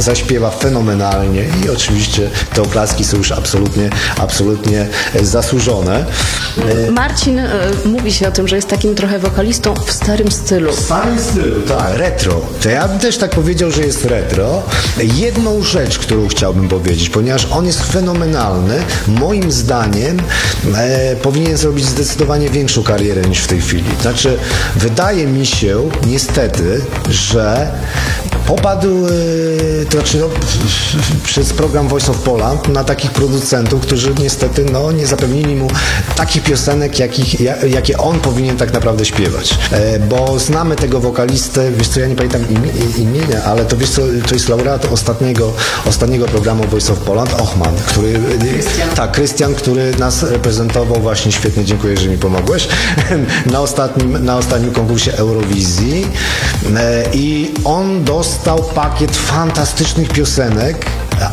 zaśpiewa fenomenalnie i oczywiście te oklaski są już absolutnie zasłużone. Marcin, mówi się o tym, że jest takim trochę wokalistą w starym stylu. W starym stylu, tak, retro. To ja bym też tak powiedział, że jest retro. Jedną rzecz, którą chciałbym powiedzieć, ponieważ on jest fenomenalny, moim zdaniem powinien zrobić zdecydowanie większą karierę niż w tej chwili. Znaczy, wydaje mi się, niestety, że popadł przez program Voice of Poland na takich producentów, którzy niestety nie zapewnili mu takich piosenek, jakie on powinien tak naprawdę śpiewać. Bo znamy tego wokalistę, wiesz co, ja nie pamiętam imienia, ale to wiesz co, to jest laureat ostatniego programu Voice of Poland, Ochman, który... Krystian, który nas reprezentował właśnie świetnie, dziękuję, że mi pomogłeś, na ostatnim konkursie Eurowizji i on dostał pakiet fantastycznych piosenek,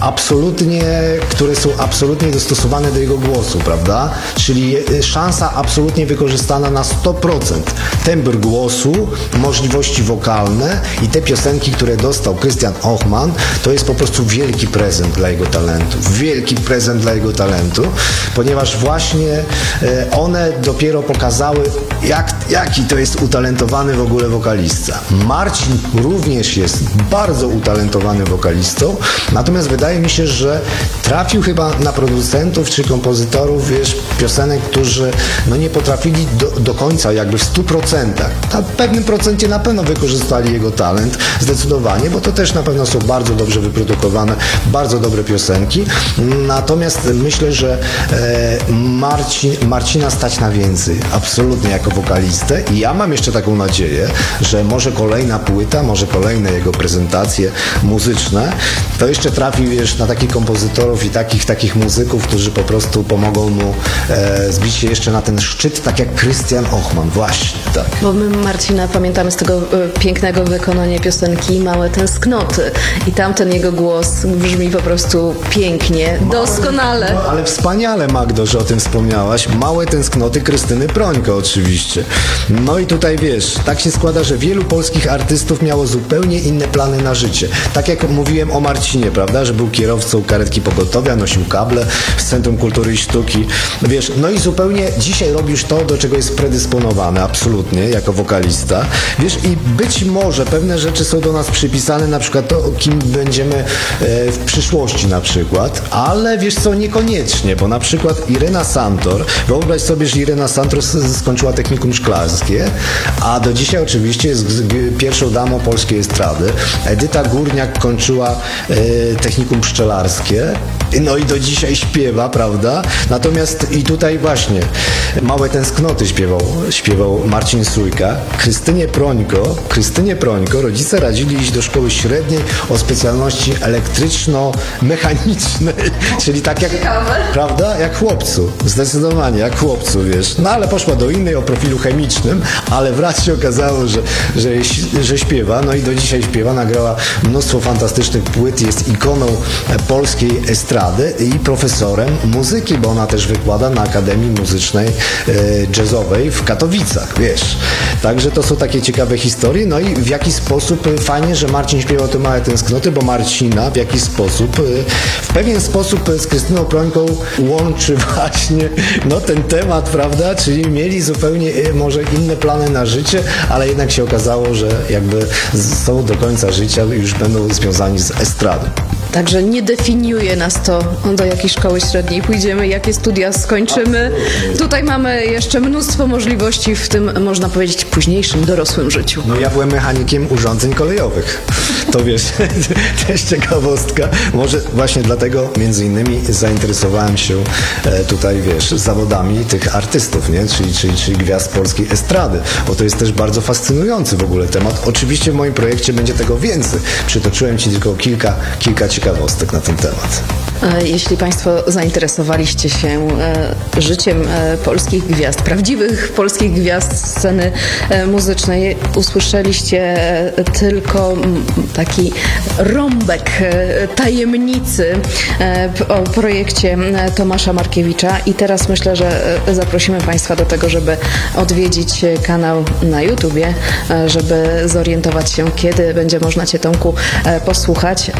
które są absolutnie dostosowane do jego głosu, prawda? Czyli szansa absolutnie wykorzystana na 100%. Tembr głosu, możliwości wokalne i te piosenki, które dostał Christian Ochman, to jest po prostu wielki prezent dla jego talentu. Wielki prezent dla jego talentu, ponieważ właśnie one dopiero pokazały, jaki to jest utalentowany w ogóle wokalista. Marcin również jest bardzo utalentowany wokalistą, natomiast wydaje mi się, że trafił chyba na producentów czy kompozytorów, piosenek, którzy nie potrafili do końca, jakby w 100%. W pewnym procencie na pewno wykorzystali jego talent, zdecydowanie, bo to też na pewno są bardzo dobrze wyprodukowane, bardzo dobre piosenki. Natomiast myślę, że Marcina stać na więcej, absolutnie jako wokalistę i ja mam jeszcze taką nadzieję, że może kolejna płyta, może kolejne jego prezentacje muzyczne, to jeszcze trafi, na takich kompozytorów i takich muzyków, którzy po prostu pomogą mu zbić się jeszcze na ten szczyt, tak jak Christian Ochman, właśnie, tak. Bo my Marcina pamiętamy z tego pięknego wykonania piosenki Małe tęsknoty i tamten jego głos brzmi po prostu pięknie, doskonale. Ale wspaniale, Magdo, że o tym wspomniałaś. Małe tęsknoty Krystyny Prońko oczywiście. No i tutaj tak się składa, że wielu polskich artystów miało zupełnie inne plany na życie. Tak jak mówiłem o Marcinie, prawda, że był kierowcą karetki pogotowia, nosił kable w Centrum Kultury i Sztuki. I zupełnie dzisiaj robi już to, do czego jest predysponowany, absolutnie, jako wokalista. I być może pewne rzeczy są do nas przypisane, na przykład to, kim będziemy w przyszłości na przykład, ale niekoniecznie, bo na przykład Irena Santor, wyobraź sobie, że Irena Santor skończyła technikum szklarskie, a do dzisiaj oczywiście jest pierwszą damą polskiej estrady. Edyta Górniak kończyła technikum pszczelarskie, i do dzisiaj śpiewa, prawda? Natomiast i tutaj właśnie Małe tęsknoty śpiewał Marcin Sójka. Krystynie Prońko rodzice radzili iść do szkoły średniej o specjalności elektryczno-mechanicznej, czyli tak jak, prawda? Jak chłopcu, zdecydowanie, jak chłopcu, ale poszła do innej o profilu chemicznym, ale wraz się okazało, że śpiewa, i do dzisiaj śpiewa, nagrała mnóstwo fantastycznych płyt, jest ikoną polskiej estrady i profesorem muzyki, bo ona też wykłada na Akademii Muzycznej Jazzowej w Katowicach, Także to są takie ciekawe historie, i w jaki sposób, fajnie, że Marcin śpiewał te Małe tęsknoty, bo Marcina w pewien sposób z Krystyną Prońką łączy właśnie, ten temat, prawda, czyli mieli zupełnie może inne plany na życie, ale jednak się okazało, że jakby są do końca życia, już będą związani z estradą. Także nie definiuje nas to, do jakiej szkoły średniej pójdziemy, jakie studia skończymy. Tutaj mamy jeszcze mnóstwo możliwości w tym, można powiedzieć, późniejszym, dorosłym życiu. Ja byłem mechanikiem urządzeń kolejowych. To też ciekawostka. Może właśnie dlatego między innymi zainteresowałem się tutaj, zawodami tych artystów, czyli gwiazd polskiej estrady, bo to jest też bardzo fascynujący w ogóle temat. Oczywiście w moim projekcie będzie tego więcej. Przytoczyłem Ci tylko kilka ciekawostek na ten temat. Jeśli Państwo zainteresowaliście się życiem polskich gwiazd, prawdziwych polskich gwiazd sceny muzycznej, usłyszeliście tylko taki rąbek tajemnicy o projekcie Tomasza Markiewicza i teraz myślę, że zaprosimy Państwa do tego, żeby odwiedzić kanał na YouTubie, żeby zorientować się, kiedy będzie można Cię, Tomku, posłuchać,